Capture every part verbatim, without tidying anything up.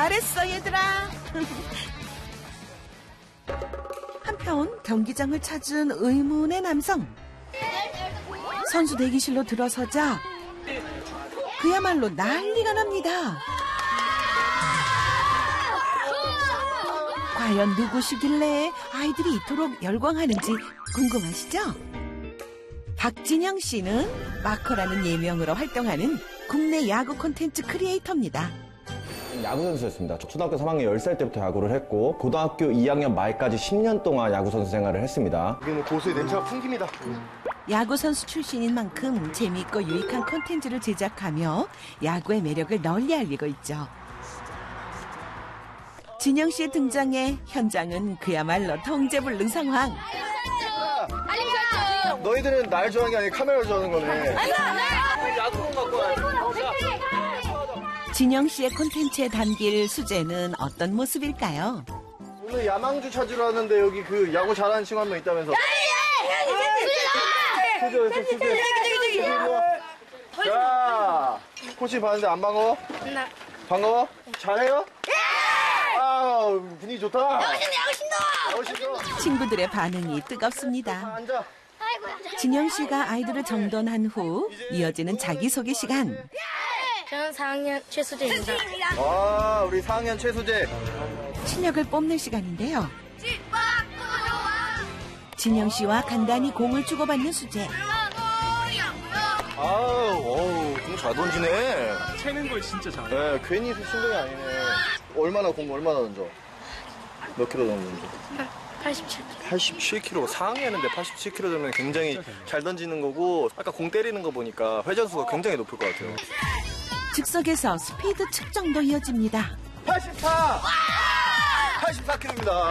잘했어, 얘들아. 한편 경기장을 찾은 의문의 남성. 선수 대기실로 들어서자 그야말로 난리가 납니다. 과연 누구시길래 아이들이 이토록 열광하는지 궁금하시죠? 박진영 씨는 마커라는 예명으로 활동하는 국내 야구 콘텐츠 크리에이터입니다. 야구 선수였습니다. 초등학교 삼 학년 열 살 때부터 야구를 했고 고등학교 이 학년 말까지 십 년 동안 야구 선수 생활을 했습니다. 여기는 고수의 냄새가 풍깁니다. 야구 선수 출신인 만큼 재미있고 유익한 콘텐츠를 제작하며 야구의 매력을 널리 알리고 있죠. 진영 씨의 등장에 현장은 그야말로 통제불능 상황. 알림 설정. 너희들은 날 좋아하는 게 아니라 카메라를 좋아하는 거네. 야구공 갖고 와야 진영 씨의 콘텐츠에 담길 수제는 어떤 모습일까요? 오늘 야망주 찾으러 왔는데 여기 그 야구 잘하는 친구 한 명 있다면서. 수저, 수저, 수저. 자, 코치 봤는데 안 반가워? 나. 반가워? 잘해요? 아, 분위기 좋다. 야구 신도! 야구 신도! 친구들의 반응이 뜨겁습니다. 앉아. 진영 씨가 아이들을 정돈한 후 이어지는 자기소개 시간. 저는 사 학년 최수재입니다. 아, 우리 사 학년 최수재. 실력을 뽐낼 시간인데요. 진영 씨와 간단히 공을 주고받는 수재. 아우, 어우, 공 잘 던지네. 채는 걸 진짜 잘해. 네, 괜히 신동이 아니네. 얼마나 공 얼마나 던져? 몇 킬로 정도 던져? 팔십칠. 팔십칠 킬로. 사 학년인데 팔십칠 킬로 되면 굉장히 잘 던지는 거고 아까 공 때리는 거 보니까 회전수가 굉장히 높을 것 같아요. 즉석에서 스피드 측정도 이어집니다. 팔십사! 팔십사 킬로입니다.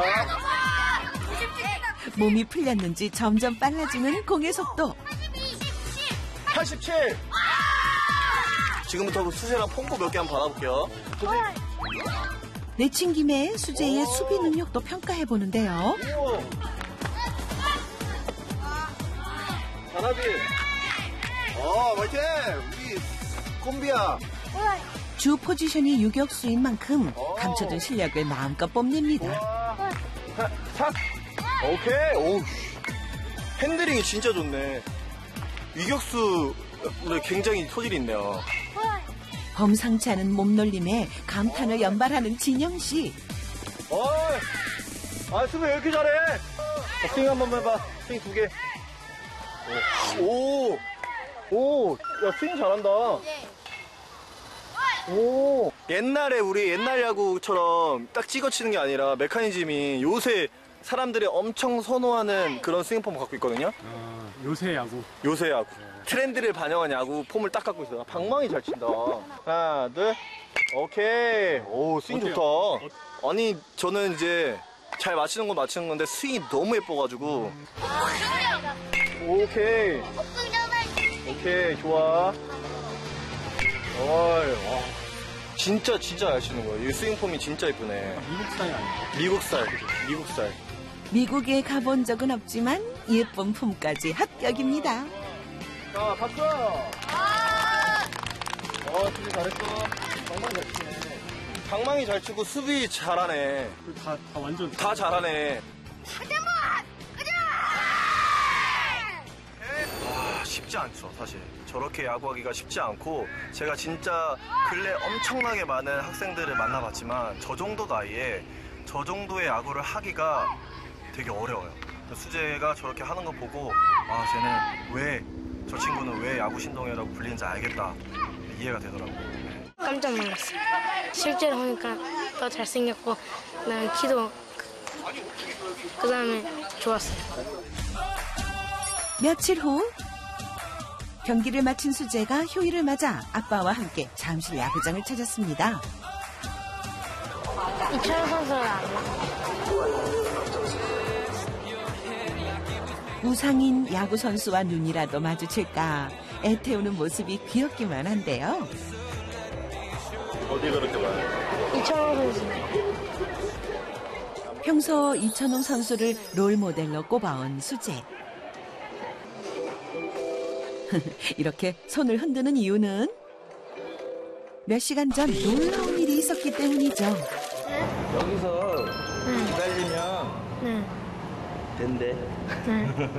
몸이 풀렸는지 점점 빨라지는 공의 속도. 팔십칠! 지금부터 수세랑 폰고 몇 개 한번 받아볼게요. 내친 김에 수재의 수비 능력도 평가해보는데요. 잘하지? 어, 화이팅! 우리 콤비야. 주 포지션이 유격수인 만큼 감춰둔 실력을 마음껏 뽐냅니다. 탁! 오케이! 오우. 핸들링이 진짜 좋네. 유격수 굉장히 소질이 있네요. 범상치 않은 몸놀림에 감탄을 연발하는 진영 씨. 어이! 아, 수비 왜 이렇게 잘해? 자, 스윙 한 번만 해봐. 스윙 두 개. 오! 오! 야, 스윙 잘한다. 오! 옛날에 우리 옛날 야구처럼 딱 찍어치는 게 아니라 메커니즘이 요새 사람들이 엄청 선호하는 그런 스윙 폼을 갖고 있거든요. 아, 요새 야구. 요새 야구. 트렌드를 반영한 야구 폼을 딱 갖고 있어요. 방망이 잘 친다. 하나, 둘. 오케이. 오, 스윙 어때요? 좋다. 아니, 저는 이제 잘 맞히는 건 맞히는 건데 스윙이 너무 예뻐가지고. 오케이. 오케이, 좋아. 어이, 와. 진짜, 진짜 잘 치는 거예요. 이 스윙 폼이 진짜 예쁘네. 미국 스타일 아니에요? 미국 스타일. 미국 스타일. 미국에 가본 적은 없지만 예쁜 폼까지 합격입니다. 자, 박수! 어, 수비 잘했어. 방망이 잘 치네. 방망이 잘 치고 수비 잘하네. 다, 다 완전. 다 잘하네. 아, 쉽지 않죠, 사실. 저렇게 야구하기가 쉽지 않고 제가 진짜 근래 엄청나게 많은 학생들을 만나봤지만 저 정도 나이에 저 정도의 야구를 하기가 되게 어려워요. 수재가 저렇게 하는 거 보고 아, 쟤는 왜 저 친구는 왜 야구 신동이라고 불리는지 알겠다. 이해가 되더라고요. 네. 깜짝 놀랐어요. 실제로 보니까 더 잘생겼고 그다음에 키도 그 다음에 좋았어요. 며칠 후 경기를 마친 수재가 휴일을 맞아 아빠와 함께 잠실 야구장을 찾았습니다. 이철호 선수가 나왔나? 우상인 야구 선수와 눈이라도 마주칠까 애태우는 모습이 귀엽기만 한데요. 어디 그렇게 봐요? 이철호 선수. 평소 이천웅 선수를 롤모델로 꼽아온 수재. 이렇게 손을 흔드는 이유는 몇 시간 전 놀라운 일이 있었기 때문입니다. 때문이죠. 여기서 네. 기다리면 네. 된대. 네.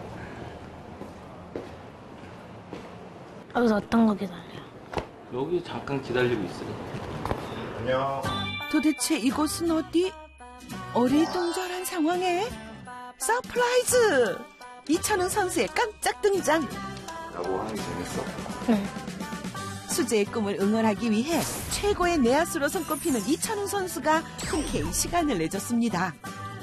여기서 어떤 거 기다려요? 여기 잠깐 기다리고 있어요. 안녕. 도대체 이곳은 어디? 어리둥절한 상황에 서프라이즈! 이천웅 선수의 깜짝 등장! 야구하는 게 재밌어? 네. 수재의 꿈을 응원하기 위해 최고의 내야수로 손꼽히는 이천웅 선수가 흔쾌히 시간을 내줬습니다.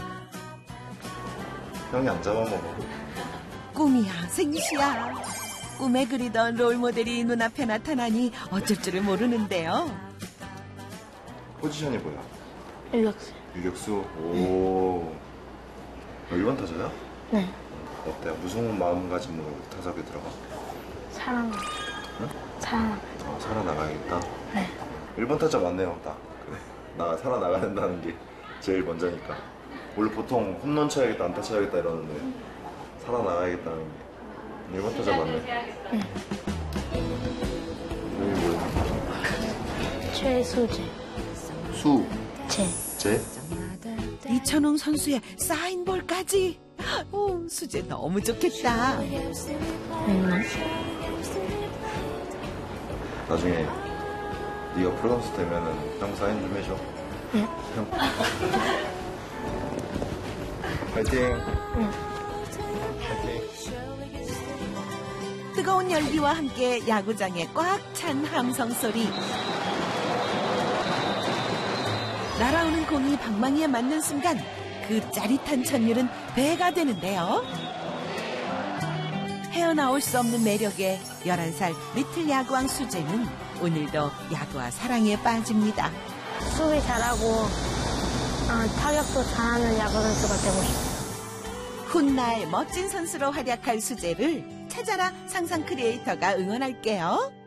형이 안 잡아먹어. 꿈이야 생시야. 꿈에 그리던 롤모델이 눈앞에 나타나니 어쩔 줄을 모르는데요. 포지션이 뭐야? 유격수. 유격수? 오. 너 일 번 타자야? 네. 어때? 무슨 마음가짐으로 타석에 들어가? 살아나. 응? 살아나. 어, 살아나가야겠다. 네. 일 번 타자 맞네요, 딱. 그래. 나 살아나가야 된다는 게 제일 먼저니까. 원래 보통 홈런 쳐야겠다, 안타 쳐야겠다 이러는데 살아나가야겠다는 게 일 번 타자 맞네. 응. 이름이 뭐야? 최수재. 수, 재. 재? 이천웅 선수의 사인볼까지. 오, 수재 너무 좋겠다. 응. 나중에 네가 프로선수 되면은 형 사인 좀 해줘. 네. 형. 파이팅. 응. 파이팅. 뜨거운 열기와 함께 야구장에 꽉 찬 함성 소리. 날아오는 공이 방망이에 맞는 순간 그 짜릿한 첫율은 배가 되는데요. 헤어나올 수 없는 매력에 열한 살 리틀 야구왕 수재는 오늘도 야구와 사랑에 빠집니다. 수비 잘하고 어, 타격도 잘하는 야구 선수가 되고 싶어요. 훗날 멋진 선수로 활약할 수재를 찾아라 상상 크리에이터가 응원할게요.